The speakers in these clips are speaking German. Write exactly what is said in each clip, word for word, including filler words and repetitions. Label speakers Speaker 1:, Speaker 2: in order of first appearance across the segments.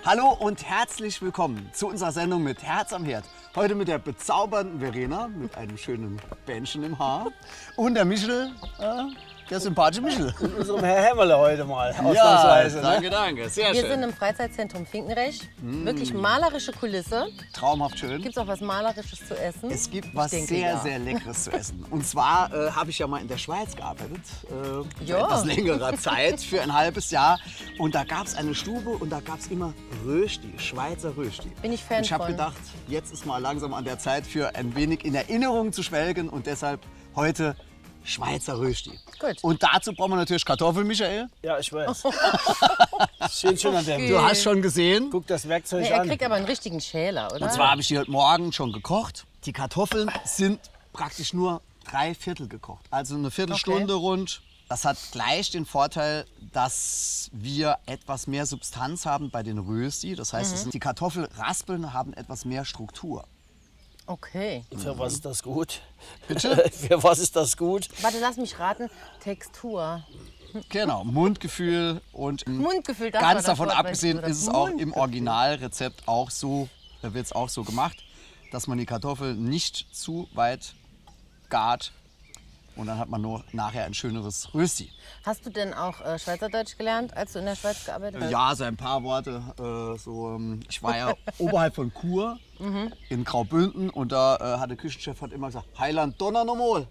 Speaker 1: Hallo und herzlich willkommen zu unserer Sendung mit Herz am Herd. Heute mit der bezaubernden Verena mit einem schönen Bändchen im Haar und der Michel, äh, der sympathische Michel.
Speaker 2: Mit unserem Herr Hämmerle heute mal,
Speaker 1: Ja,
Speaker 2: ausnahmsweise.
Speaker 1: danke,
Speaker 2: Ne?
Speaker 1: danke, sehr
Speaker 3: Wir
Speaker 1: schön.
Speaker 3: sind im Freizeitzentrum Finkenrecht. Wirklich malerische Kulisse.
Speaker 1: Traumhaft schön.
Speaker 3: Gibt es auch was Malerisches zu essen?
Speaker 1: Es gibt was
Speaker 3: denke,
Speaker 1: sehr,
Speaker 3: ja.
Speaker 1: sehr Leckeres zu essen. Und zwar äh, habe ich ja mal in der Schweiz gearbeitet, äh,
Speaker 3: Ja.
Speaker 1: für etwas längerer Zeit, für ein halbes Jahr. Und da gab es eine Stube und da gab es immer Rösti, Schweizer Rösti.
Speaker 3: Bin ich Fan
Speaker 1: Und ich habe
Speaker 3: von.
Speaker 1: gedacht, jetzt ist mal langsam an der Zeit für ein wenig in Erinnerung zu schwelgen und deshalb heute Schweizer Rösti.
Speaker 3: Gut.
Speaker 1: Und dazu brauchen wir natürlich Kartoffeln, Michael.
Speaker 2: Ja, ich weiß. Schön, schön an dem.
Speaker 3: Okay.
Speaker 1: Du hast schon gesehen.
Speaker 2: Guck das Werkzeug
Speaker 3: Nee, er
Speaker 2: an.
Speaker 3: kriegt aber einen richtigen Schäler, oder?
Speaker 1: Und zwar habe ich die heute Morgen schon gekocht. Die Kartoffeln sind praktisch nur drei Viertel gekocht. Also eine Viertelstunde rund. Das hat gleich den Vorteil, dass wir etwas mehr Substanz haben bei den Rösti. Das heißt, es sind die Kartoffelraspeln haben etwas mehr Struktur.
Speaker 3: Okay.
Speaker 2: Für was ist das gut?
Speaker 1: Bitte?
Speaker 2: Für was ist das gut?
Speaker 3: Warte, lass mich raten. Textur.
Speaker 1: Genau, Mundgefühl und
Speaker 3: Mundgefühl, das war
Speaker 1: ganz
Speaker 3: das
Speaker 1: davon
Speaker 3: Wort, was ich
Speaker 1: abgesehen
Speaker 3: gesucht
Speaker 1: ist es
Speaker 3: habe.
Speaker 1: auch im
Speaker 3: Mundgefühl.
Speaker 1: Originalrezept auch so, da wird es auch so gemacht, dass man die Kartoffeln nicht zu weit gart und dann hat man nur nachher ein schöneres Rösti.
Speaker 3: Hast du denn auch äh, Schweizerdeutsch gelernt, als du in der Schweiz gearbeitet hast?
Speaker 1: Ja, so ein paar Worte. Äh, so, ähm, ich war ja oberhalb von Chur in Graubünden und da äh, hat der Küchenchef hat immer gesagt, Heiland Donner no mal.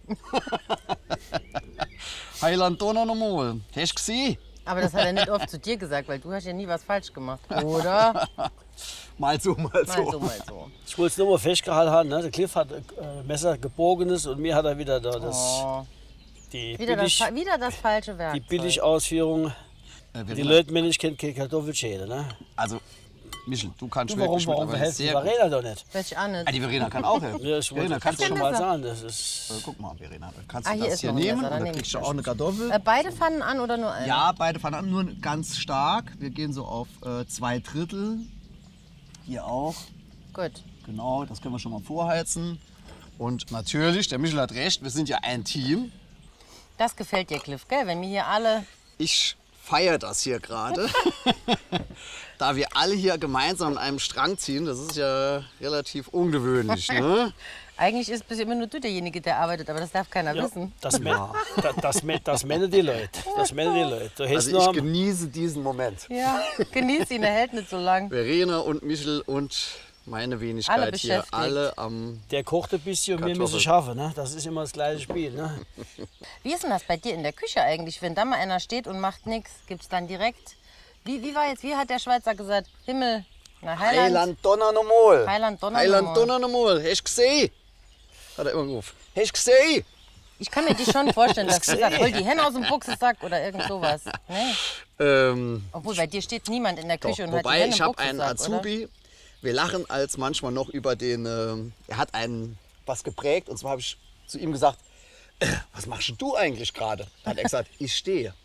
Speaker 1: Heiland Donner no mal. Hast du gesehen?
Speaker 3: Aber das hat er nicht oft zu dir gesagt, weil du hast ja nie was falsch gemacht, oder?
Speaker 1: Mal so, mal so.
Speaker 3: Mal so, mal so.
Speaker 2: Ich wollte es nur mal festgehalten haben. Ne? Der Cliff hat äh, Messer gebogenes und mir hat er wieder da das,
Speaker 3: Oh,
Speaker 2: die,
Speaker 3: wieder, das,
Speaker 2: billig,
Speaker 3: fa- wieder das falsche
Speaker 2: die
Speaker 3: Werkzeug.
Speaker 2: Billigausführung.
Speaker 1: Äh,
Speaker 2: Die
Speaker 1: Verena,
Speaker 2: Leute, Mensch, kennt keine Kartoffelschäle. Ne?
Speaker 1: Also, Michel, du kannst
Speaker 2: Du, warum
Speaker 1: wirklich
Speaker 2: warum
Speaker 1: mittlerweile
Speaker 2: verhältst du
Speaker 1: sehr gut.
Speaker 2: Verena doch nicht?
Speaker 3: Weiß ich auch nicht.
Speaker 1: Ah, die Verena kann auch helfen.
Speaker 2: Ja, ich
Speaker 1: Verena,
Speaker 2: wollte
Speaker 1: kannst du
Speaker 2: schon
Speaker 1: schon
Speaker 2: mal
Speaker 1: mal
Speaker 2: sagen. Das ist
Speaker 1: Äh, guck mal, Verena, dann kannst
Speaker 3: Ah,
Speaker 1: du
Speaker 3: hier
Speaker 1: das
Speaker 3: ist
Speaker 1: hier
Speaker 3: noch ein
Speaker 1: nehmen
Speaker 3: Messer,
Speaker 1: und
Speaker 3: dann
Speaker 1: dann
Speaker 3: nehme
Speaker 1: kriegst
Speaker 3: ich
Speaker 1: du auch eine Kartoffel.
Speaker 3: Äh, beide Pfannen an oder nur eine?
Speaker 1: Ja, beide fahren an, nur ganz stark. Wir gehen so auf äh, zwei Drittel. Hier auch.
Speaker 3: Gut.
Speaker 1: Genau, das können wir schon mal vorheizen. Und natürlich, der Michel hat recht, wir sind ja ein Team.
Speaker 3: Das gefällt dir, Cliff, gell? Wenn wir hier alle...
Speaker 1: Ich feiere das hier gerade. Da wir alle hier gemeinsam an einem Strang ziehen, das ist ja relativ ungewöhnlich. Ne?
Speaker 3: Eigentlich ist bis immer nur du derjenige, der arbeitet, aber das darf keiner
Speaker 2: ja,
Speaker 3: wissen.
Speaker 2: das, ja. das, das, das mennen die Leute. Das mennen die Leute. Du hättest
Speaker 1: Also ich
Speaker 2: noch
Speaker 1: genieße diesen Moment.
Speaker 3: Ja, genieß ihn, er hält nicht so lang.
Speaker 1: Verena und Michel und meine
Speaker 3: Alle
Speaker 1: Wenigkeit hier,
Speaker 3: beschäftigt.
Speaker 1: alle am...
Speaker 2: der kocht ein bisschen und wir
Speaker 1: Kartoffeln.
Speaker 2: müssen schaffen. Ne? Das ist immer das gleiche Spiel. Ne?
Speaker 3: Wie ist denn das bei dir in der Küche eigentlich? Wenn da mal einer steht und macht nichts, gibt's dann direkt... Wie, wie war jetzt, wie hat der Schweizer gesagt? Himmel, na Heiland.
Speaker 1: Heiland Donner no mal.
Speaker 3: Heiland Donner no
Speaker 1: Heiland
Speaker 3: mal.
Speaker 1: Donner no mal. Hast du gesehen? Hat er immer gerufen. Hast du gesehen?
Speaker 3: Ich kann mir die schon vorstellen, dass du sagst, hol die Hände aus dem Buchsesack oder irgend sowas. Nee.
Speaker 1: Ähm,
Speaker 3: Obwohl, bei dir steht niemand in der
Speaker 1: doch.
Speaker 3: Küche und hat die
Speaker 1: Wobei,
Speaker 3: Hände
Speaker 1: ich
Speaker 3: im
Speaker 1: habe einen
Speaker 3: Buchsesack, oder?
Speaker 1: Azubi. Wir lachen als manchmal noch über den... Ähm, er hat einen was geprägt. Und zwar habe ich zu ihm gesagt, äh, was machst denn du eigentlich gerade? Da hat er gesagt, ich stehe.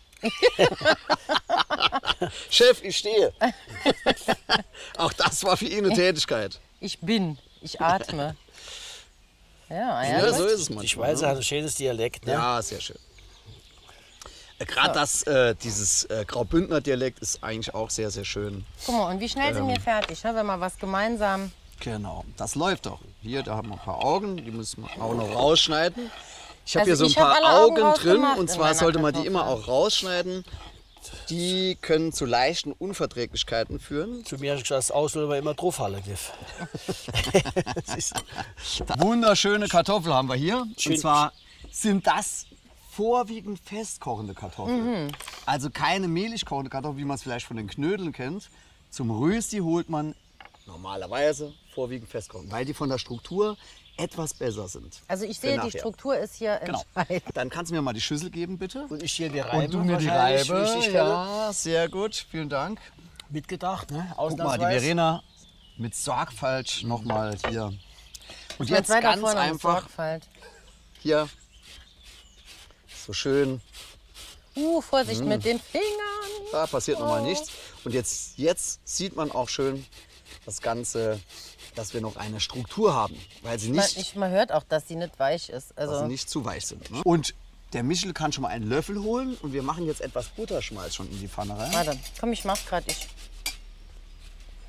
Speaker 1: Chef, ich stehe. Auch das war für ihn eine Tätigkeit.
Speaker 3: Ich bin, ich atme. Ja, ja,
Speaker 1: Ja,
Speaker 3: gut.
Speaker 1: so ist es manchmal.
Speaker 2: Die Schweizer hat ein schönes Dialekt. Ne?
Speaker 1: Ja, sehr schön. Äh, Gerade das, äh, dieses äh, Graubündner Dialekt ist eigentlich auch sehr, sehr schön.
Speaker 3: Guck mal, und wie schnell sind
Speaker 1: Ähm.
Speaker 3: wir fertig, ne? Wenn wir was gemeinsam...
Speaker 1: Genau, das läuft doch. Hier, da haben wir ein paar Augen, die müssen wir auch noch rausschneiden. Ich habe
Speaker 3: Also
Speaker 1: hier so ein
Speaker 3: ich hab
Speaker 1: paar
Speaker 3: alle Augen
Speaker 1: Augen drin
Speaker 3: rausgemacht
Speaker 1: und
Speaker 3: in
Speaker 1: zwar
Speaker 3: meiner
Speaker 1: sollte man die
Speaker 3: Kartoffel.
Speaker 1: immer auch rausschneiden. Die können zu leichten Unverträglichkeiten führen.
Speaker 2: Zu mir hast du gesagt, das Aus soll man immer draufhalten. Cliff. Das ist-
Speaker 1: Wunderschöne Kartoffeln haben wir hier.
Speaker 2: Schön.
Speaker 1: Und zwar sind das vorwiegend festkochende Kartoffeln.
Speaker 3: Mhm.
Speaker 1: Also keine mehlig kochende Kartoffeln, wie man es vielleicht von den Knödeln kennt. Zum Rösti holt man normalerweise vorwiegend festkochend, weil die von der Struktur etwas besser sind.
Speaker 3: Also ich
Speaker 1: Für
Speaker 3: sehe, die
Speaker 1: nachher.
Speaker 3: Struktur ist hier
Speaker 1: Genau.
Speaker 3: entscheidend.
Speaker 1: Dann kannst du mir mal die Schüssel geben, bitte.
Speaker 2: Und ich hier die Reibe.
Speaker 1: Und du mir die
Speaker 2: wahrscheinlich,
Speaker 1: Reibe.
Speaker 2: wie ich dich kenne.
Speaker 1: Ja, sehr gut. Vielen Dank.
Speaker 2: Mitgedacht, ne?
Speaker 1: Guck mal, die
Speaker 2: Ausnahmsweise.
Speaker 1: Verena mit Sorgfalt nochmal hier. Und
Speaker 3: Jetzt
Speaker 1: jetzt
Speaker 3: weiter
Speaker 1: ganz
Speaker 3: vorne mit
Speaker 1: einfach
Speaker 3: Sorgfalt.
Speaker 1: hier so schön.
Speaker 3: Uh, Vorsicht
Speaker 1: Mhm.
Speaker 3: mit den Fingern.
Speaker 1: Da passiert noch mal nichts. Und jetzt, jetzt sieht man auch schön das Ganze, dass wir noch eine Struktur haben, weil sie
Speaker 3: Man,
Speaker 1: nicht,
Speaker 3: ich, man hört auch, dass sie nicht weich ist.
Speaker 1: dass
Speaker 3: Also
Speaker 1: sie nicht zu weich sind. Ne? Und der Michel kann schon mal einen Löffel holen und wir machen jetzt etwas Butterschmalz schon in die Pfanne rein.
Speaker 3: warte, komm, ich mach's grad. Ich.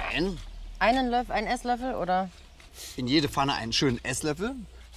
Speaker 1: rein.
Speaker 3: Einen Löffel, einen Esslöffel oder?
Speaker 1: In jede Pfanne einen schönen Esslöffel.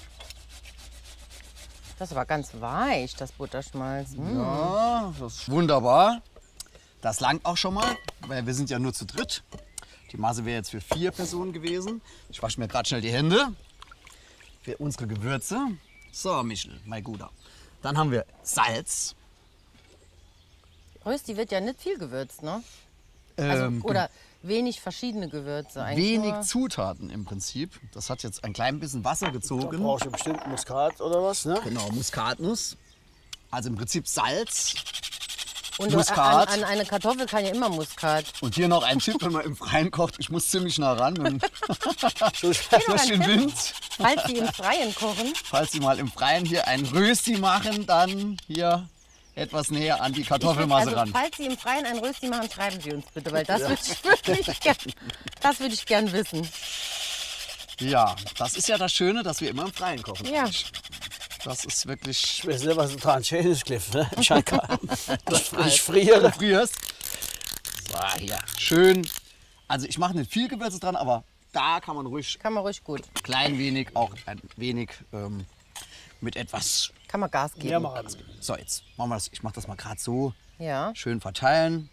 Speaker 3: Das war ganz weich, das Butterschmalz. Mm.
Speaker 1: Ja, das ist wunderbar. Das langt auch schon mal, weil wir sind ja nur zu dritt. Die Masse wäre jetzt für vier Personen gewesen. Ich wasche mir gerade schnell die Hände. Für unsere Gewürze. So, Michel, mein Guter. Dann haben wir Salz.
Speaker 3: Rösti wird ja nicht viel gewürzt, ne? Also,
Speaker 1: Ähm,
Speaker 3: oder wenig verschiedene Gewürze. Eigentlich
Speaker 1: wenig
Speaker 3: nur.
Speaker 1: Zutaten im Prinzip. Das hat jetzt ein klein bisschen Wasser
Speaker 2: Da
Speaker 1: gezogen.
Speaker 2: brauchst du bestimmt Muskat oder was, ne?
Speaker 1: Genau, Muskatnuss. Also im Prinzip Salz.
Speaker 3: Und
Speaker 1: Muskat.
Speaker 3: An, an eine Kartoffel kann ja immer Muskat.
Speaker 1: Und hier noch ein Tipp, wenn man im Freien kocht. Ich muss ziemlich nah ran. Mit
Speaker 2: So,
Speaker 1: durch den Wind.
Speaker 3: Falls Sie im Freien kochen.
Speaker 1: Falls Sie mal im Freien hier ein Rösti machen, dann hier etwas näher an die
Speaker 3: Ich würd,
Speaker 1: Kartoffelmasse
Speaker 3: also,
Speaker 1: ran.
Speaker 3: falls Sie im Freien ein Rösti machen, schreiben Sie uns bitte, weil das würde ich wirklich gern, das würde ich gern wissen.
Speaker 1: Ja, das ist ja das Schöne, dass wir immer im Freien kochen.
Speaker 3: Ja.
Speaker 1: Das ist wirklich...
Speaker 2: ich weiß nicht, was du dran schön ist, Cliff, ne? Ich, ich, ich friere.
Speaker 1: frierst. So, hier. Schön. Also ich mache nicht viel Gewürze dran, aber da kann man ruhig
Speaker 3: Kann man ruhig gut.
Speaker 1: klein wenig, auch ein wenig ähm, mit etwas...
Speaker 3: Kann man Gas
Speaker 2: Ja,
Speaker 3: geben.
Speaker 2: mach
Speaker 1: So, jetzt machen wir das. Ich mache das mal gerade so.
Speaker 3: Ja.
Speaker 1: Schön verteilen.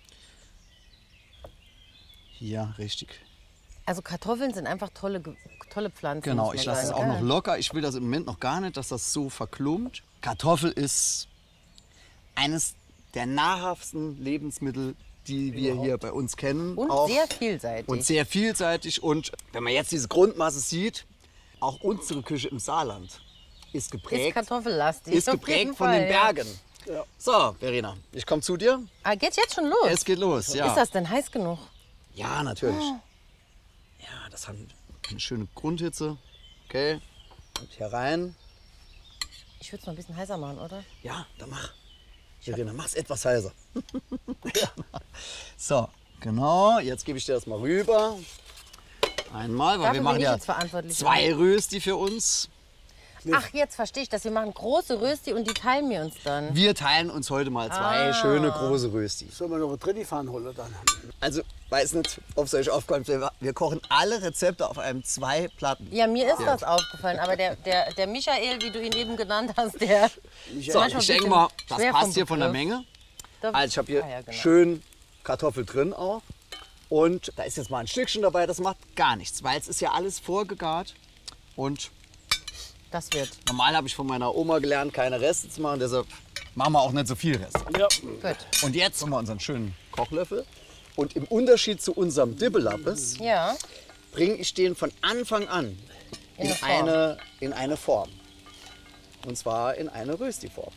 Speaker 1: Hier, richtig.
Speaker 3: Also Kartoffeln sind einfach tolle, Ge- tolle Pflanzen.
Speaker 1: Genau,
Speaker 3: muss man
Speaker 1: ich lasse es
Speaker 3: sagen,
Speaker 1: auch noch
Speaker 3: gell?
Speaker 1: locker. Ich will das im Moment noch gar nicht, dass das so verklumpt. Kartoffel ist eines der nahrhaftesten Lebensmittel, die wir hier bei uns kennen.
Speaker 3: Und
Speaker 1: auch.
Speaker 3: sehr vielseitig.
Speaker 1: Und sehr vielseitig. Und wenn man jetzt diese Grundmasse sieht, auch unsere Küche im Saarland ist
Speaker 3: ist
Speaker 1: geprägt,
Speaker 3: kartoffellastig.
Speaker 1: ist
Speaker 3: auf
Speaker 1: geprägt
Speaker 3: jeden
Speaker 1: von
Speaker 3: Fall,
Speaker 1: den
Speaker 3: ja.
Speaker 1: Bergen. So, Verena, ich komme zu dir.
Speaker 3: Ah, geht's jetzt schon los?
Speaker 1: Es geht los. Ja,
Speaker 3: Ist das denn heiß genug?
Speaker 1: ja natürlich. Ja, das hat eine schöne Grundhitze. Okay, und hier rein.
Speaker 3: Ich würde es noch ein bisschen heißer machen, oder?
Speaker 1: Ja, dann mach. Verena, mach's etwas heißer. Ja. So, genau. Jetzt gebe ich dir das mal rüber. Einmal, weil
Speaker 3: Dafür
Speaker 1: wir
Speaker 3: bin
Speaker 1: machen
Speaker 3: ich
Speaker 1: ja
Speaker 3: jetzt verantwortlich.
Speaker 1: zwei Rösti für uns.
Speaker 3: Ach, jetzt verstehe ich das. Wir machen große Rösti und die teilen wir uns dann.
Speaker 1: Wir teilen uns heute mal zwei
Speaker 3: Ah.
Speaker 1: schöne große Rösti.
Speaker 2: Sollen wir noch eine dritte Pfanne holen dann?
Speaker 1: Also, weiß nicht, ob es euch aufgefallen ist, wir- wir kochen alle Rezepte auf einem zwei Platten.
Speaker 3: Ja, mir ist das aufgefallen, aber der, der, der Michael, wie du ihn eben genannt hast, der
Speaker 1: So,
Speaker 3: manchmal
Speaker 1: ich
Speaker 3: ein
Speaker 1: denke
Speaker 3: bisschen
Speaker 1: mal, das
Speaker 3: schwer vom
Speaker 1: passt hier von der
Speaker 3: Begriff.
Speaker 1: Menge.
Speaker 3: Da-
Speaker 1: Also ich habe hier
Speaker 3: Ah, ja, genau.
Speaker 1: schön Kartoffel drin auch. Und da ist jetzt mal ein Stückchen dabei, das macht gar nichts, weil es ist ja alles vorgegart. Und
Speaker 3: Das wird.
Speaker 1: normal habe ich von meiner Oma gelernt, keine Reste zu machen, deshalb machen wir auch nicht so viel Reste.
Speaker 2: Ja.
Speaker 3: Gut.
Speaker 1: Und jetzt haben wir unseren schönen Kochlöffel. Und im Unterschied zu unserem Dibbelappes
Speaker 3: Ja.
Speaker 1: bringe ich den von Anfang an
Speaker 3: In
Speaker 1: in,
Speaker 3: eine Form.
Speaker 1: eine, in eine Form. Und zwar in eine Rösti-Form.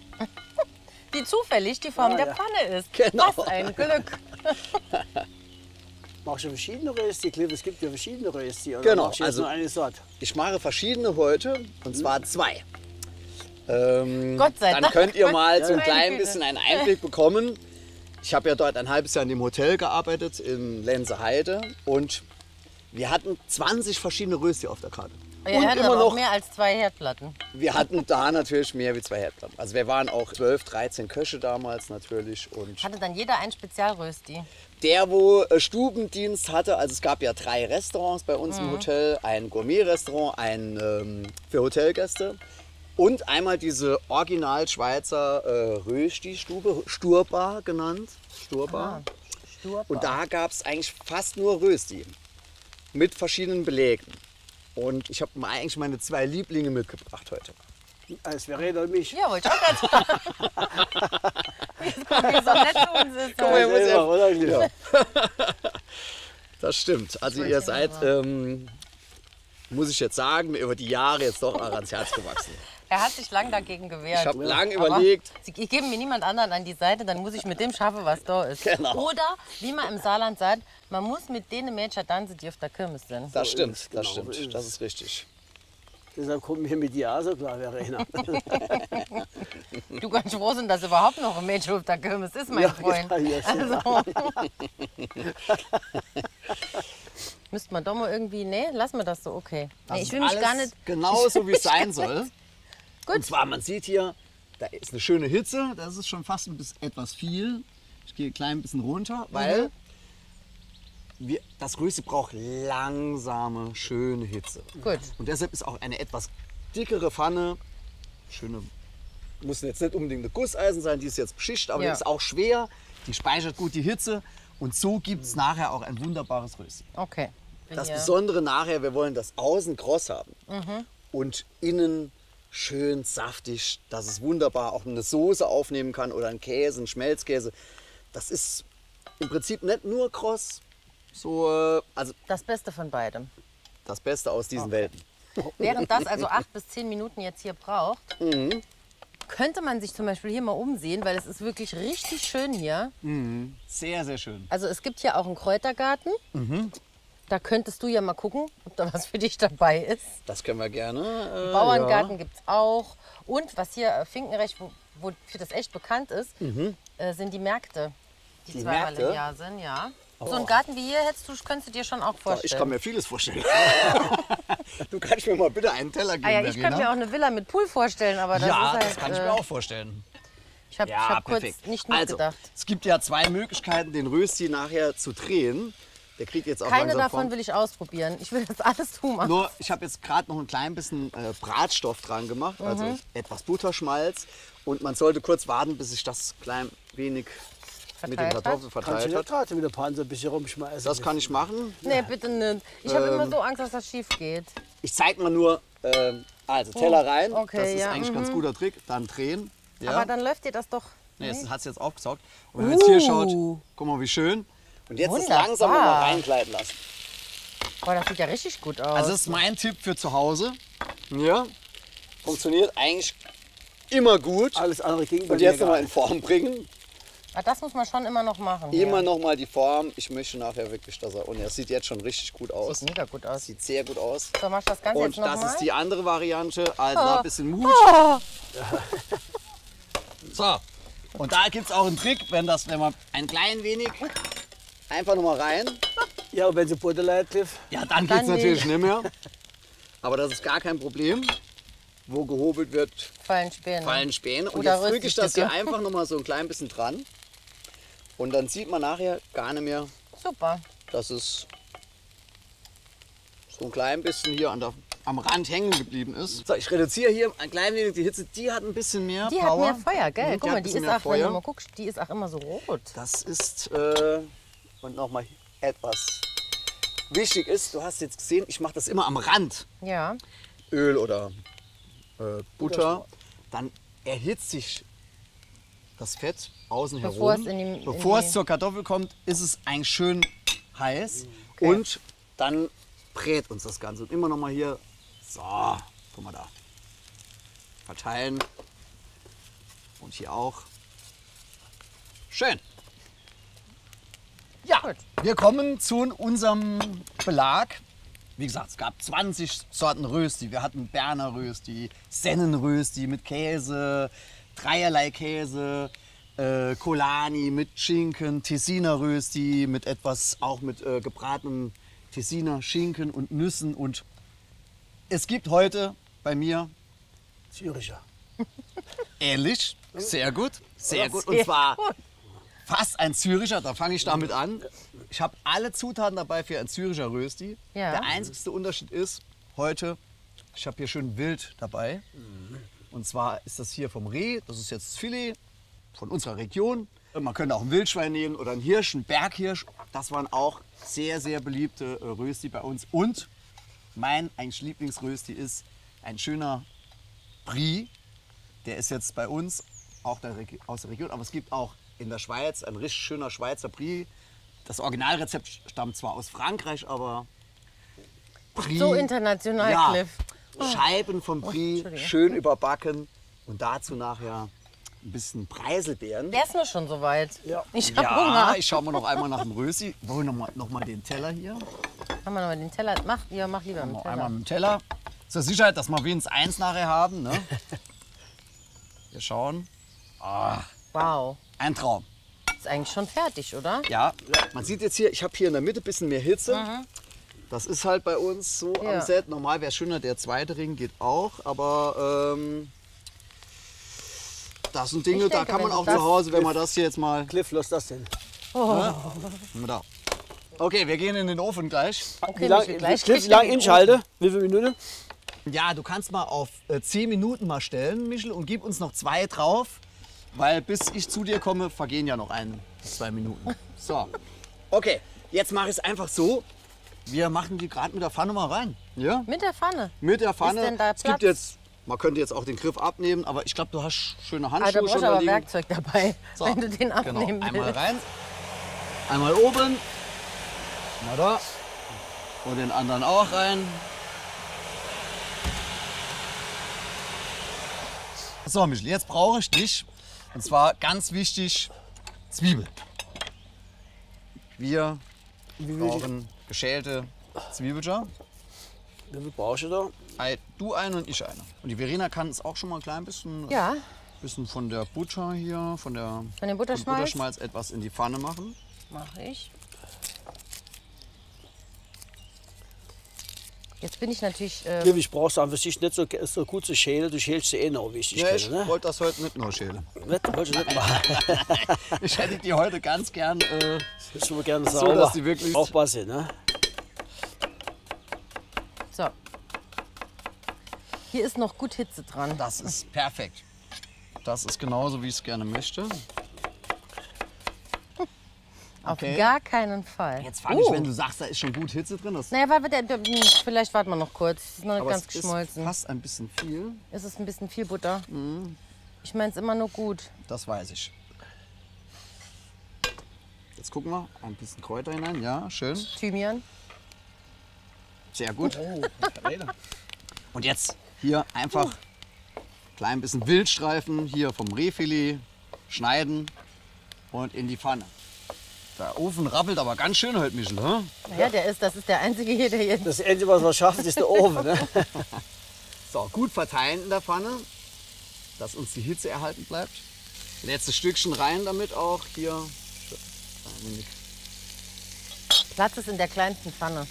Speaker 3: Die zufällig die Form
Speaker 2: Ah,
Speaker 3: der
Speaker 2: ja.
Speaker 3: Pfanne ist.
Speaker 1: Genau.
Speaker 3: Was ein Glück.
Speaker 2: Machst du verschiedene Rösti, Cliff? Es gibt ja verschiedene Rösti. Oder
Speaker 1: Genau,
Speaker 2: machst du jetzt
Speaker 1: also-
Speaker 2: nur eine Sorte?
Speaker 1: Ich mache verschiedene heute, und zwar zwei. Ähm,
Speaker 3: Gott sei
Speaker 1: dann
Speaker 3: Dank.
Speaker 1: könnt ihr mal so ein
Speaker 3: Meine
Speaker 1: klein
Speaker 3: Güte.
Speaker 1: bisschen einen Einblick bekommen. Ich habe ja dort ein halbes Jahr in dem Hotel gearbeitet, in Lenzeheide. Und wir hatten zwanzig verschiedene Rösti auf der Karte.
Speaker 3: Ja,
Speaker 1: und
Speaker 3: er hat
Speaker 1: immer
Speaker 3: aber auch
Speaker 1: noch,
Speaker 3: mehr als zwei Herdplatten.
Speaker 1: wir hatten da natürlich mehr wie zwei Herdplatten. Also wir waren auch zwölf, dreizehn Köche damals natürlich. Und
Speaker 3: Hatte dann jeder ein Spezialrösti.
Speaker 1: der, wo äh, Stubendienst hatte, also es gab ja drei Restaurants bei uns
Speaker 3: Mhm.
Speaker 1: im Hotel, ein Gourmet-Restaurant, ein ähm, für Hotelgäste und einmal diese original Schweizer äh, Rösti-Stube, Sturbar genannt, Sturbar.
Speaker 3: Sturbar.
Speaker 1: Und da gab es eigentlich fast nur Rösti mit verschiedenen Belegen. Und ich habe mal eigentlich meine zwei Lieblinge mitgebracht heute.
Speaker 2: Als Verena und mich.
Speaker 3: Ja, wollte ich auch gerade sagen. Jetzt guck, wie so nett zu uns ist.
Speaker 1: Guck mal,
Speaker 2: Ja,
Speaker 1: muss
Speaker 2: selber,
Speaker 1: er-
Speaker 2: oder, Cliff?
Speaker 1: Ja. Das stimmt. Also ihr
Speaker 3: wollte
Speaker 1: seid,
Speaker 3: ich immer
Speaker 1: ähm, muss ich jetzt sagen, mir über die Jahre jetzt doch auch ans Herz gewachsen.
Speaker 3: Er hat sich lang dagegen gewehrt.
Speaker 1: Ich habe lange
Speaker 3: Aber
Speaker 1: überlegt.
Speaker 3: Sie ich gebe mir niemand anderen an die Seite, dann muss ich mit dem schaffen, was da ist.
Speaker 1: Genau.
Speaker 3: Oder, wie man im Saarland sagt, man muss mit denen Mädchen tanzen, die auf der Kirmes sind.
Speaker 1: Das
Speaker 2: So
Speaker 1: stimmt,
Speaker 2: ist es,
Speaker 1: das
Speaker 2: genau, so
Speaker 1: stimmt,
Speaker 2: ist
Speaker 1: das
Speaker 2: es.
Speaker 1: ist richtig.
Speaker 2: Deshalb kommen wir mit dir auch so klar, Verena.
Speaker 3: Du kannst froh sein, dass überhaupt noch ein Mädchen auf der Kirmes ist, mein
Speaker 2: Ja,
Speaker 3: Freund.
Speaker 2: ja, ja,
Speaker 3: also. Müsste man doch mal irgendwie, nee, lassen wir das so, okay.
Speaker 1: Das
Speaker 3: Nee,
Speaker 1: ist
Speaker 3: ich will mich
Speaker 1: alles
Speaker 3: gar nicht,
Speaker 1: genau so, wie es sein soll.
Speaker 3: Gut.
Speaker 1: Und zwar, man sieht hier, da ist eine schöne Hitze, das ist schon fast ein bisschen etwas viel. Ich gehe ein klein bisschen runter, weil wir, das Rösti braucht langsame, schöne Hitze.
Speaker 3: Gut.
Speaker 1: Und deshalb ist auch eine etwas dickere Pfanne, schöne, muss jetzt nicht unbedingt eine Gusseisen sein, die ist jetzt beschichtet, aber
Speaker 3: Ja.
Speaker 1: die ist auch schwer, die speichert gut die Hitze und so gibt es nachher auch ein wunderbares Rösti.
Speaker 3: Okay. Bin
Speaker 1: Das
Speaker 3: hier.
Speaker 1: Besondere nachher, wir wollen das außen kross haben
Speaker 3: Mhm.
Speaker 1: und innen schön saftig, dass es wunderbar auch eine Soße aufnehmen kann oder einen Käse, einen Schmelzkäse. Das ist im Prinzip nicht nur kross, so, äh, also
Speaker 3: Das Beste von beidem.
Speaker 1: das Beste aus diesen Welten.
Speaker 3: Während das also acht bis zehn Minuten jetzt hier braucht,
Speaker 1: Mhm.
Speaker 3: könnte man sich zum Beispiel hier mal umsehen, weil es ist wirklich richtig schön hier.
Speaker 1: Sehr, sehr schön.
Speaker 3: Also es gibt hier auch einen Kräutergarten.
Speaker 1: Mhm.
Speaker 3: Da könntest du ja mal gucken, ob da was für dich dabei ist.
Speaker 1: Das können wir gerne. Äh,
Speaker 3: Bauerngarten
Speaker 1: ja.
Speaker 3: gibt es auch. Und was hier äh, Finkenrecht, wo, wofür das echt bekannt ist, äh, sind die Märkte, die,
Speaker 1: Die
Speaker 3: zweimal
Speaker 1: Märkte?
Speaker 3: im Jahr sind. Ja. So einen Garten wie hier hättest du, könntest du dir schon auch vorstellen.
Speaker 1: Ich kann mir vieles vorstellen. Du kannst mir mal bitte einen Teller geben,
Speaker 3: ah ja, ich
Speaker 1: Verena?
Speaker 3: könnte mir auch eine Villa mit Pool vorstellen, aber das
Speaker 1: Ja,
Speaker 3: ist halt,
Speaker 1: das kann ich
Speaker 3: äh,
Speaker 1: mir auch vorstellen.
Speaker 3: Ich habe
Speaker 1: Ja,
Speaker 3: hab kurz
Speaker 1: perfekt.
Speaker 3: nicht
Speaker 1: Also,
Speaker 3: mitgedacht.
Speaker 1: es gibt ja zwei Möglichkeiten, den Rösti nachher zu drehen. Der kriegt jetzt auch
Speaker 3: Keine
Speaker 1: langsam
Speaker 3: davon
Speaker 1: Form.
Speaker 3: will ich ausprobieren. Ich will das alles tun. machen.
Speaker 1: Nur, ich habe jetzt gerade noch ein klein bisschen äh, Bratstoff dran gemacht, also
Speaker 3: Mhm.
Speaker 1: etwas Butterschmalz. Und man sollte kurz warten, bis sich das klein wenig mit den
Speaker 3: Verteilt hat?
Speaker 1: Kartoffeln
Speaker 2: Kannst du
Speaker 1: verteilt
Speaker 2: ja
Speaker 1: hat.
Speaker 2: trotzdem mit der Panse ein bisschen rumschmeißen.
Speaker 1: Das kann ich machen.
Speaker 3: Nee, bitte nicht. Ich habe
Speaker 1: Ähm.
Speaker 3: immer so Angst, dass das schief geht.
Speaker 1: Ich zeige mal nur, ähm, also Teller rein,
Speaker 3: Oh, okay,
Speaker 1: das ist
Speaker 3: ja,
Speaker 1: eigentlich ein ganz guter Trick. Dann drehen. Ja.
Speaker 3: Aber dann läuft dir das doch.
Speaker 1: Nee, es hat es jetzt aufgesaugt. Und wenn man jetzt hier schaut,
Speaker 3: Uh.
Speaker 1: guck mal, wie schön. Und jetzt
Speaker 3: Wunderbar.
Speaker 1: das langsam noch mal reingleiten lassen.
Speaker 3: Boah, das sieht ja richtig gut aus.
Speaker 1: Also das ist mein Tipp für zu Hause. Ja, funktioniert eigentlich immer gut.
Speaker 2: Alles andere ging bei
Speaker 1: Und
Speaker 2: mir
Speaker 1: jetzt noch
Speaker 2: gar
Speaker 1: mal in Form bringen.
Speaker 3: Ah, das muss man schon immer noch machen.
Speaker 1: Immer
Speaker 3: hier.
Speaker 1: noch mal die Form. Ich möchte nachher wirklich, dass er... Und er sieht jetzt schon richtig gut aus.
Speaker 3: Sieht mega gut aus.
Speaker 1: Sieht sehr gut aus.
Speaker 3: So, machst du das Ganze
Speaker 1: Und
Speaker 3: jetzt noch
Speaker 1: das
Speaker 3: mal?
Speaker 1: ist die andere Variante. Also da ein bisschen Mut.
Speaker 3: Oh,
Speaker 1: So. Und da gibt es auch einen Trick, wenn, das, wenn man ein klein wenig einfach noch mal rein.
Speaker 2: Ja, und wenn sie Butter leid, Cliff?
Speaker 1: Ja, dann
Speaker 3: Dann
Speaker 1: geht es natürlich nicht mehr. Aber das ist gar kein Problem. Wo gehobelt wird,
Speaker 3: fallen Späne.
Speaker 1: fallen Späne. Und
Speaker 3: Oder
Speaker 1: jetzt drücke ich das hier
Speaker 3: Röststücke.
Speaker 1: einfach noch mal so ein klein bisschen dran. Und dann sieht man nachher gar nicht mehr,
Speaker 3: Super.
Speaker 1: dass es so ein klein bisschen hier an der, am Rand hängen geblieben ist. So, ich reduziere hier ein klein wenig die Hitze. Die hat ein bisschen mehr
Speaker 3: Die hat
Speaker 1: Power.
Speaker 3: mehr Feuer, gell?
Speaker 1: Mhm,
Speaker 3: Guck
Speaker 1: hat
Speaker 3: mal,
Speaker 1: ein
Speaker 3: die
Speaker 1: bisschen
Speaker 3: ist
Speaker 1: mehr
Speaker 3: auch, wenn du
Speaker 1: Feuer.
Speaker 3: mal guckst, die ist auch immer so rot.
Speaker 1: Das ist, äh, und nochmal etwas wichtig ist, du hast jetzt gesehen, ich mache das immer am Rand.
Speaker 3: Ja.
Speaker 1: Öl oder äh, Butter. Dann erhitzt sich das Fett außen
Speaker 3: Bevor
Speaker 1: herum.
Speaker 3: es in die- in
Speaker 1: Bevor
Speaker 3: die-
Speaker 1: es zur Kartoffel kommt, ist es eigentlich schön heiß. Und dann brät uns das Ganze. Und immer noch mal hier, so, guck mal da. Verteilen. Und hier auch. Schön. Ja,
Speaker 3: Gut.
Speaker 1: wir kommen zu unserem Belag. Wie gesagt, es gab zwanzig Sorten Rösti. Wir hatten Berner Rösti, Sennenrösti mit Käse, dreierlei Käse, äh, Colani mit Schinken, Tessiner Rösti mit etwas, auch mit äh, gebratenem Tessiner Schinken und Nüssen. Und es gibt heute bei mir,
Speaker 2: Züricher.
Speaker 1: ähnlich, sehr gut, sehr gut. Und
Speaker 3: Sehr
Speaker 1: zwar
Speaker 3: gut.
Speaker 1: fast ein Züricher, da fange ich damit an. Ich habe alle Zutaten dabei für ein Züricher Rösti.
Speaker 3: Ja.
Speaker 1: Der einzigste Unterschied ist, heute, ich habe hier schön Wild dabei. Und zwar ist das hier vom Reh, das ist jetzt das Filet von unserer Region. Man könnte auch ein Wildschwein nehmen oder einen Hirsch, einen Berghirsch. Das waren auch sehr, sehr beliebte äh, Rösti bei uns. Und mein eigentlich Lieblingsrösti ist ein schöner Brie. Der ist jetzt bei uns auch der, Reg- aus der Region, aber es gibt auch in der Schweiz ein richtig schöner Schweizer Brie. Das Originalrezept stammt zwar aus Frankreich, aber Brie,
Speaker 3: So international,
Speaker 1: ja,
Speaker 3: Cliff.
Speaker 1: Scheiben von Brie,
Speaker 3: Entschuldige.
Speaker 1: schön überbacken und dazu nachher ein bisschen Preiselbeeren.
Speaker 3: Der ist nur schon soweit.
Speaker 2: Ja.
Speaker 3: Ich hab
Speaker 1: Ja,
Speaker 3: Hunger.
Speaker 1: ich schaue mal noch einmal nach dem Rösti. Wollen wir noch mal, noch mal den Teller hier?
Speaker 3: Machen wir nochmal den Teller. Mach, ja, mach lieber mit
Speaker 1: Noch
Speaker 3: Teller.
Speaker 1: einmal mit dem Teller. Zur Sicherheit, dass wir wenigstens eins nachher haben. Ne? Wir schauen.
Speaker 3: Wow.
Speaker 1: Ein Traum.
Speaker 3: Ist eigentlich schon fertig, oder?
Speaker 1: Ja, man sieht jetzt hier, ich habe hier in der Mitte ein bisschen mehr Hitze. Das ist halt bei uns so
Speaker 3: Ja.
Speaker 1: am Set. Normal wäre es schöner, der zweite Ring geht auch, aber ähm, das sind Dinge,
Speaker 3: Ich
Speaker 1: da
Speaker 3: denke,
Speaker 1: kann man
Speaker 3: wenn
Speaker 1: auch
Speaker 3: das-
Speaker 1: zu Hause, wenn man das hier jetzt mal...
Speaker 2: Cliff, lass das denn.
Speaker 1: Guck mal da. Okay, wir gehen in den Ofen gleich.
Speaker 3: Okay,
Speaker 2: Wie lange
Speaker 3: Michel, gleich
Speaker 2: Cliff,
Speaker 3: kriegt
Speaker 2: wie lang
Speaker 3: er den
Speaker 2: Inschalter? Wie viele Minuten?
Speaker 1: Ja, du kannst mal auf äh, zehn Minuten mal stellen, Michel, und gib uns noch zwei drauf, weil bis ich zu dir komme, vergehen ja noch ein, zwei Minuten. So, okay, jetzt mache ich es einfach so. Wir machen die gerade mit der Pfanne mal rein. Ja?
Speaker 3: Mit der Pfanne.
Speaker 1: Mit der Pfanne.
Speaker 3: Ist denn da
Speaker 1: Es gibt
Speaker 3: Platz?
Speaker 1: jetzt, man könnte jetzt auch den Griff abnehmen, aber ich glaube, du hast schöne
Speaker 3: Ah, da
Speaker 1: Handschuhe
Speaker 3: brauchst
Speaker 1: schon
Speaker 3: du
Speaker 1: da
Speaker 3: aber
Speaker 1: liegen.
Speaker 3: Werkzeug dabei,
Speaker 1: So,
Speaker 3: wenn du den abnehmen
Speaker 1: genau. Einmal
Speaker 3: willst.
Speaker 1: rein, einmal oben, mal da und den anderen auch rein. So, Michel, jetzt brauche ich dich, und zwar ganz wichtig, Zwiebel. Wir
Speaker 2: Wie viel,
Speaker 1: brauchen geschälte Zwiebeljar.
Speaker 2: wie viel brauchst du da?
Speaker 1: Ei, Du eine und ich eine. Und die Verena kann es auch schon mal ein klein bisschen,
Speaker 3: Ja,
Speaker 1: bisschen von der Butter hier, von der
Speaker 3: von dem Butterschmalz
Speaker 1: von Butterschmalz etwas in die Pfanne machen.
Speaker 3: mache ich. Jetzt bin ich natürlich. Äh,
Speaker 2: Cliff, ich brauch's an für sich nicht so, so gut zu schälen. Du schälst sie eh noch, wie ich dich
Speaker 1: Ja, ich
Speaker 2: kenne. Ne?
Speaker 1: wollte das heute nicht nur schälen.
Speaker 2: Nicht? Wolltest du nicht machen.
Speaker 1: Ich hätte die heute ganz gern. Äh,
Speaker 2: Das würde gerne
Speaker 1: So,
Speaker 2: sauber
Speaker 1: dass die wirklich-
Speaker 2: aufpassen. Ne?
Speaker 3: so. Hier ist noch gut Hitze dran.
Speaker 1: das ist perfekt. Das ist genauso, wie ich es gerne möchte.
Speaker 3: Auf
Speaker 1: Okay.
Speaker 3: gar keinen Fall.
Speaker 1: Jetzt fange ich,
Speaker 3: Oh.
Speaker 1: wenn du sagst, da ist schon gut Hitze drin. Das,
Speaker 3: Naja, warte, der, der, hm, vielleicht warten wir noch kurz. Es ist noch nicht
Speaker 1: aber
Speaker 3: ganz
Speaker 1: es ist
Speaker 3: geschmolzen.
Speaker 1: fast ein bisschen viel.
Speaker 3: Ist es ein bisschen viel Butter?
Speaker 1: Mhm.
Speaker 3: Ich meine es immer nur gut.
Speaker 1: Das weiß ich. Jetzt gucken wir. Ein bisschen Kräuter hinein. Ja, schön.
Speaker 3: Thymian.
Speaker 1: Sehr gut.
Speaker 2: Oh,
Speaker 1: Und jetzt hier einfach klein bisschen Wildstreifen hier vom Rehfilet schneiden und in die Pfanne. Der Ofen rappelt aber ganz schön heute, Michel. Hä?
Speaker 3: Naja, der ist, das ist der einzige hier, der jetzt.
Speaker 2: Das Einzige, was wir schaffen, ist der Ofen. Ne?
Speaker 1: So, gut verteilen in der Pfanne, dass uns die Hitze erhalten bleibt. Letztes Stückchen rein damit auch. Hier. Ein wenig.
Speaker 3: Platz ist in der kleinsten Pfanne.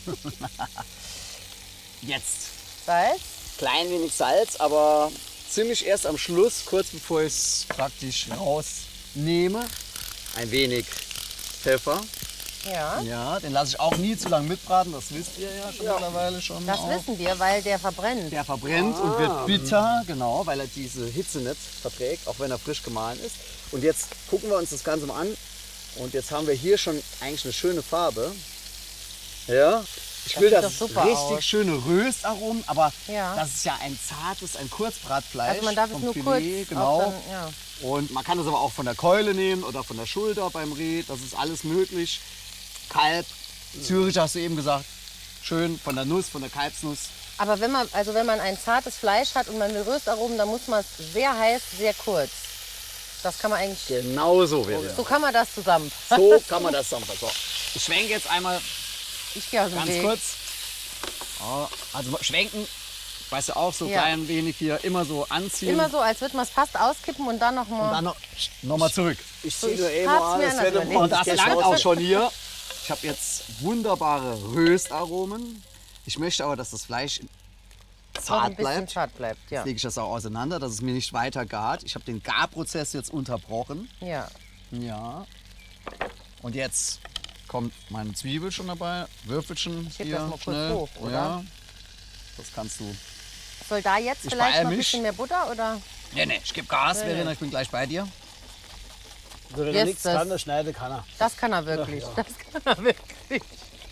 Speaker 1: Jetzt.
Speaker 3: Salz.
Speaker 1: Klein wenig Salz, aber ziemlich erst am Schluss, kurz bevor ich es praktisch rausnehme. Ein wenig Pfeffer.
Speaker 3: Ja.
Speaker 1: Ja, den lasse ich auch nie zu lange mitbraten, das wisst ihr ja schon mittlerweile schon.
Speaker 3: Das
Speaker 1: auch.
Speaker 3: wissen wir, weil der verbrennt.
Speaker 1: Der verbrennt und wird bitter, genau, weil er diese Hitze nicht verträgt, auch wenn er frisch gemahlen ist. Und jetzt gucken wir uns das Ganze mal an. Und jetzt haben wir hier schon eigentlich eine schöne Farbe. Ja, ich
Speaker 3: Das
Speaker 1: will
Speaker 3: sieht
Speaker 1: das
Speaker 3: doch super
Speaker 1: richtig
Speaker 3: aus.
Speaker 1: schöne Röstaromen, aber
Speaker 3: Ja.
Speaker 1: das ist ja ein zartes, ein Kurzbratfleisch.
Speaker 3: Also man darf es
Speaker 1: vom
Speaker 3: nur
Speaker 1: Filet,
Speaker 3: kurz.
Speaker 1: genau.
Speaker 3: Auch dann, ja.
Speaker 1: Und man kann es aber auch von der Keule nehmen oder von der Schulter beim Reh. Das ist alles möglich. Kalb, Zürich hast du eben gesagt. Schön von der Nuss, von der Kalbsnuss.
Speaker 3: Aber wenn man, also wenn man ein zartes Fleisch hat und man will Röstaromen, dann muss man es sehr heiß, sehr kurz. Das kann man eigentlich.
Speaker 1: Genau so wäre
Speaker 3: So kann man das zusammen.
Speaker 1: So kann man das zusammen. So. Ich schwenke jetzt einmal
Speaker 3: Ich gehe aus dem
Speaker 1: ganz
Speaker 3: Weg.
Speaker 1: kurz. Oh, also schwenken, weißt du auch, so
Speaker 3: Ja.
Speaker 1: klein wenig hier, immer so anziehen.
Speaker 3: Immer so, als würde man es fast auskippen und dann noch
Speaker 1: Und
Speaker 3: mal.
Speaker 1: dann noch, noch mal zurück.
Speaker 2: Ich
Speaker 3: So,
Speaker 2: zieh
Speaker 3: ich
Speaker 2: nur eben
Speaker 3: hab's
Speaker 2: mal an,
Speaker 3: mir
Speaker 2: das
Speaker 3: anders
Speaker 2: wird
Speaker 3: überlegt.
Speaker 1: Und das
Speaker 2: das
Speaker 1: langt auch schon hier. Ich habe jetzt wunderbare Röstaromen. Ich möchte aber, dass das Fleisch
Speaker 3: noch
Speaker 1: zart
Speaker 3: ein bisschen
Speaker 1: bleibt.
Speaker 3: zart bleibt. Ja.
Speaker 1: Jetzt lege ich das auch auseinander, dass es mir nicht weiter gart. Ich habe den Garprozess jetzt unterbrochen.
Speaker 3: ja.
Speaker 1: Ja. Und jetzt kommt meine Zwiebel schon dabei. Würfelchen
Speaker 3: heb
Speaker 1: hier
Speaker 3: das mal kurz
Speaker 1: schnell.
Speaker 3: hoch, oder?
Speaker 1: Ja. Das kannst du.
Speaker 3: Soll da jetzt
Speaker 1: Ich
Speaker 3: vielleicht
Speaker 1: beeil
Speaker 3: noch ein
Speaker 1: mich.
Speaker 3: bisschen mehr Butter oder?
Speaker 1: Nee, nee, ich gebe Gas,
Speaker 3: Nee,
Speaker 1: Verena,
Speaker 3: nee.
Speaker 1: ich bin gleich bei dir.
Speaker 2: Wenn er
Speaker 3: Yes,
Speaker 2: nichts
Speaker 3: das-
Speaker 2: kann, dann schneiden kann er.
Speaker 3: Das kann er wirklich. Das kann er wirklich.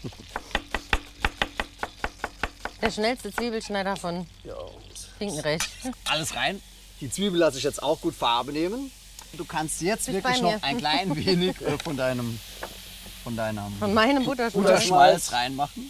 Speaker 3: Der schnellste Zwiebelschneider von
Speaker 2: Ja.
Speaker 3: Finkenrecht.
Speaker 1: Alles rein. Die Zwiebel lasse ich jetzt auch gut Farbe nehmen. Du kannst jetzt
Speaker 3: Bist
Speaker 1: wirklich
Speaker 3: bei
Speaker 1: noch
Speaker 3: mir.
Speaker 1: ein klein wenig äh, von deinem, von deinem
Speaker 3: Von meinem Butterschmalz.
Speaker 1: Butterschmalz reinmachen.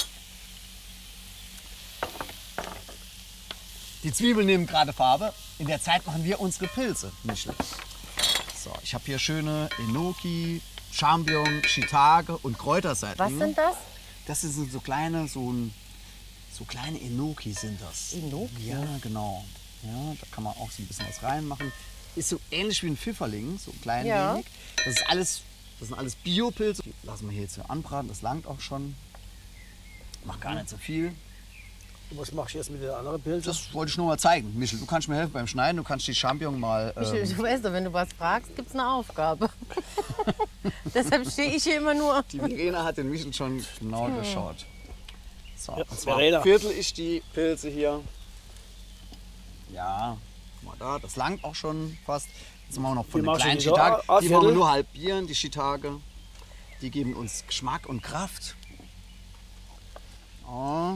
Speaker 1: Die Zwiebeln nehmen gerade Farbe. In der Zeit machen wir unsere Pilze, Michel. So, ich habe hier schöne Enoki, Champignon, Shiitake und Kräuterseitlinge.
Speaker 3: Was sind das?
Speaker 1: Das sind so kleine, so, ein, so kleine Enoki sind das.
Speaker 3: Enoki?
Speaker 1: Ja, genau. Ja, da kann man auch so ein bisschen was reinmachen. Ist so ähnlich wie ein Pfifferling, so klein
Speaker 3: Ja.
Speaker 1: wenig. Das ist alles, das sind alles Biopilze. Die lassen wir hier jetzt so anbraten, das langt auch schon. Mach gar nicht so viel.
Speaker 2: Was machst du jetzt mit den anderen Pilzen?
Speaker 1: Das wollte ich nur mal zeigen. Michel, du kannst mir helfen beim Schneiden. Du kannst die Champignon mal...
Speaker 3: Michel,
Speaker 1: Ähm,
Speaker 3: du weißt doch, wenn du was fragst, gibt es eine Aufgabe. Deshalb stehe ich hier immer nur.
Speaker 1: die Verena hat den Michel schon genau
Speaker 3: Hm.
Speaker 1: geschaut. So,
Speaker 2: Ja,
Speaker 1: und zwar
Speaker 2: Verena.
Speaker 1: viertel ich die Pilze hier. Ja, guck mal da, das langt auch schon fast. Jetzt machen wir noch von
Speaker 2: Die
Speaker 1: den
Speaker 2: machst du
Speaker 1: kleinen
Speaker 2: wie so,
Speaker 1: Shiitake.
Speaker 2: a- a
Speaker 1: Die wollen wir
Speaker 2: Viertel?
Speaker 1: nur halbieren, die Shiitake. Die geben uns Geschmack und Kraft. Oh,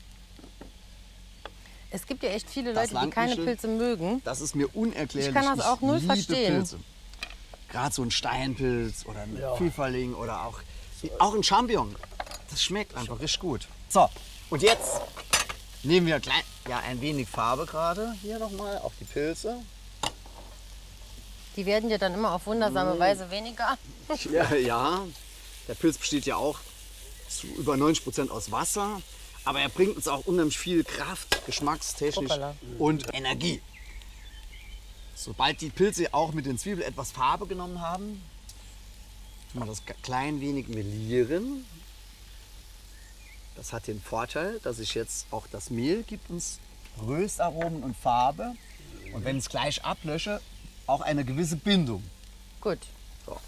Speaker 3: Es gibt ja echt viele
Speaker 1: Das
Speaker 3: Leute, die
Speaker 1: langt,
Speaker 3: keine
Speaker 1: Michel.
Speaker 3: pilze mögen.
Speaker 1: das ist mir unerklärlich.
Speaker 3: Ich kann das auch null
Speaker 1: liebe
Speaker 3: verstehen.
Speaker 1: Pilze. Gerade so ein Steinpilz oder ein
Speaker 2: Ja.
Speaker 1: Pfifferling oder auch, auch ein Champignon. Das schmeckt einfach richtig gut. So, und jetzt nehmen wir klein, ja, ein wenig Farbe gerade hier nochmal auf die Pilze.
Speaker 3: Die werden ja dann immer auf wundersame Weise weniger.
Speaker 1: Ja, ja, der Pilz besteht ja auch zu über neunzig Prozent aus Wasser. Aber er bringt uns auch unheimlich viel Kraft, geschmackstechnisch
Speaker 3: Hoppala.
Speaker 1: und Energie. Sobald die Pilze auch mit den Zwiebeln etwas Farbe genommen haben, tun wir das klein wenig melieren. Das hat den Vorteil, dass ich jetzt auch das Mehl gibt uns Röstaromen und Farbe. Und wenn ich es gleich ablösche, auch eine gewisse Bindung.
Speaker 3: Gut.
Speaker 1: So.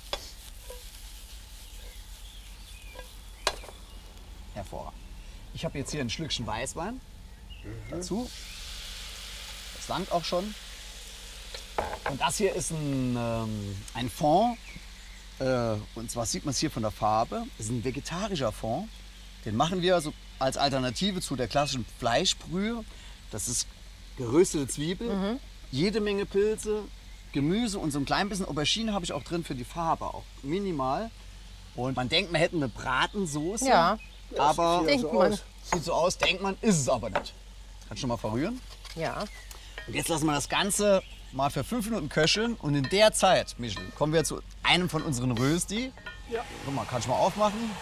Speaker 1: Hervorragend. Ich habe jetzt hier ein Schlückchen Weißwein dazu. Das langt auch schon. Und das hier ist ein, ähm, ein Fond. Äh, und zwar sieht man es hier von der Farbe. Das ist ein vegetarischer Fond. Den machen wir also als Alternative zu der klassischen Fleischbrühe. Das ist geröstete Zwiebel, jede Menge Pilze, Gemüse und so ein klein bisschen Aubergine habe ich auch drin für die Farbe, auch minimal. Und man denkt, man hätte eine Bratensoße,
Speaker 3: Ja.
Speaker 1: aber
Speaker 3: Denkt
Speaker 2: so
Speaker 3: man.
Speaker 2: aus.
Speaker 1: sieht so aus, denkt man, ist es aber nicht. Kannst du mal verrühren?
Speaker 3: Ja.
Speaker 1: Und jetzt lassen wir das Ganze mal für fünf Minuten köcheln und in der Zeit, Michel, kommen wir zu einem von unseren Rösti.
Speaker 2: Ja.
Speaker 1: Guck mal, kannst du mal aufmachen?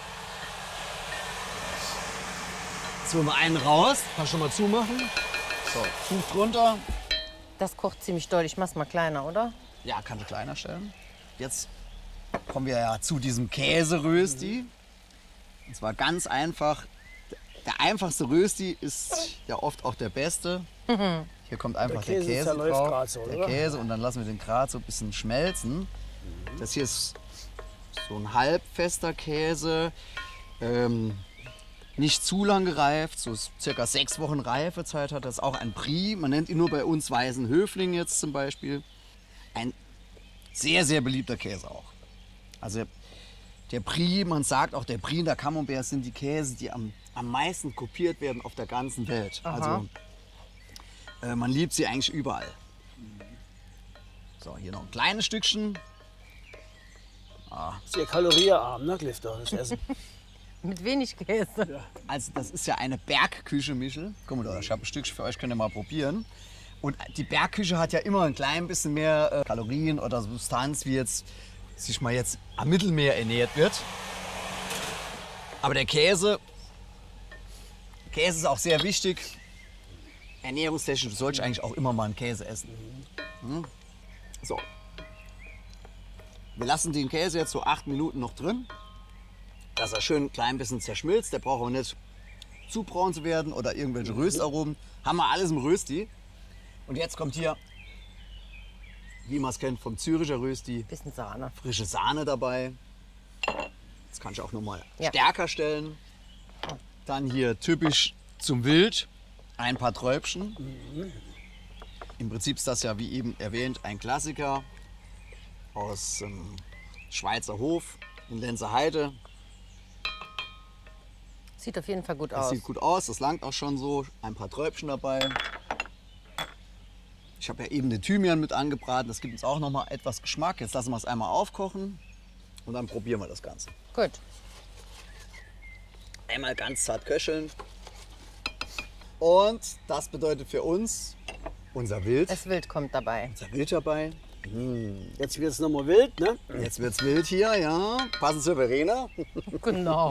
Speaker 1: Jetzt holen wir einen raus.
Speaker 2: Kannst du schon mal zumachen?
Speaker 1: So, Tuch drunter.
Speaker 3: Das kocht ziemlich doll. Ich mach's mal kleiner, oder?
Speaker 1: Ja, kannst du kleiner stellen. Jetzt kommen wir ja zu diesem Käserösti. Und zwar ganz einfach. Der einfachste Rösti ist ja oft auch der beste. Hier kommt einfach der
Speaker 2: Käse
Speaker 1: Käse,
Speaker 2: zerläuft
Speaker 1: drauf.
Speaker 2: grad so,
Speaker 1: der
Speaker 2: oder?
Speaker 1: Käse und dann lassen wir den gerade so ein bisschen schmelzen. Das hier ist so ein halbfester Käse. Ähm, nicht zu lang gereift, so circa sechs Wochen Reifezeit hat das. Auch ein Brie, man nennt ihn nur bei uns Weißen Höfling jetzt zum Beispiel. Ein sehr, sehr beliebter Käse auch. Also der Brie, man sagt auch, der Brie und der Camembert sind die Käse, die am, am meisten kopiert werden auf der ganzen Welt.
Speaker 3: Aha.
Speaker 1: Also äh, man liebt sie eigentlich überall. So, hier noch ein kleines Stückchen.
Speaker 2: Sehr kaloriearm, ne, Clifton, das Essen.
Speaker 3: Mit wenig Käse.
Speaker 1: Also das ist ja eine Bergküche, Michel. Guck mal da, ich habe ein Stückchen für euch, könnt ihr mal probieren. Und die Bergküche hat ja immer ein klein bisschen mehr äh, Kalorien oder Substanz, wie jetzt sich mal jetzt am Mittelmeer ernährt wird. Aber der Käse, Käse ist auch sehr wichtig. Ernährungstechnisch sollte ich eigentlich auch immer mal einen Käse essen. Hm? So. Wir lassen den Käse jetzt so acht Minuten noch drin, dass er schön ein klein bisschen zerschmilzt. Der braucht auch nicht zu braun zu werden oder irgendwelche Röstaromen. Haben wir alles im Rösti. Und jetzt kommt hier, wie man es kennt, vom Züricher Rösti,
Speaker 3: Bisschen Sahne.
Speaker 1: frische Sahne dabei. Das kann ich auch noch mal
Speaker 3: Ja.
Speaker 1: stärker stellen. Dann hier typisch zum Wild ein paar Träubchen. Im Prinzip ist das ja, wie eben erwähnt, ein Klassiker aus ähm, Schweizer Hof in Lenzer Heide.
Speaker 3: Sieht auf jeden Fall gut
Speaker 1: Das
Speaker 3: aus.
Speaker 1: sieht gut aus, das langt auch schon so. Ein paar Träubchen dabei. Ich habe ja eben den Thymian mit angebraten, das gibt uns auch noch mal etwas Geschmack. Jetzt lassen wir es einmal aufkochen und dann probieren wir das Ganze.
Speaker 3: Gut.
Speaker 1: Einmal ganz zart köcheln. Und das bedeutet für uns unser Wild.
Speaker 3: Das Wild kommt dabei.
Speaker 1: Unser Wild dabei.
Speaker 2: Jetzt wird es nochmal wild, ne?
Speaker 1: Jetzt wird's wild hier, ja. Passend zur Verena.
Speaker 3: Genau.